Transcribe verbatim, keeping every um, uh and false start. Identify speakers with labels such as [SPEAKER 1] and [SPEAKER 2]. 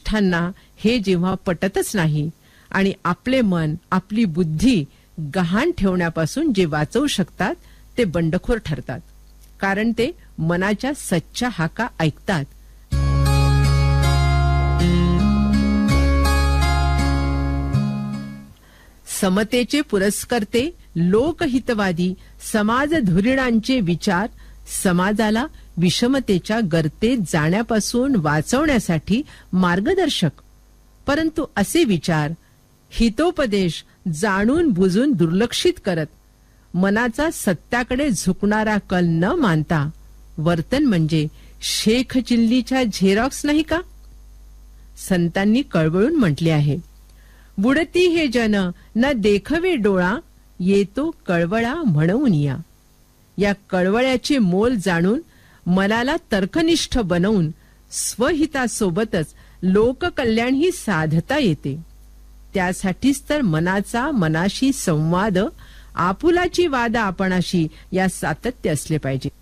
[SPEAKER 1] ज्येष्ठांना हे जेव्हा पटतच नाही आणि आपले मन आपली बुद्धी गहाण ठेवण्यापासून जे वाचवू शकतात ते बंडखोर ठरतात, कारण ते मनाच्या सच्च्या हाका ऐकतात. समतेचे पुरस्कर्ते, लोकहितवादी, समाज धुरीणांचे विचार समाजाला विषमतेच्या गर्तेत जाण्यापासून वाचवण्यासाठी मार्गदर्शक. परंतु असे विचार, हितोपदेश जाणून बुजून दुर्लक्षित करत मनाचा सत्याकडे झुकणारा कल न मानता वर्तन म्हणजे शेख चिल्लीच्या झेरॉक्स नाही का? संतांनी कळवळून म्हटले आहे, बुडती हे जन न देखवे डोळा, येतो कळवळा म्हणून या. या कळवळ्याचे मोल जाणून मनाला तर्कनिष्ठ बनवून स्वहितासोबतच लोककल्याणही साधता येते. त्यासाठीच तर मनाचा मनाशी संवाद, आपुलाची वाद आपणाशी या सातत्य असले पाहिजे.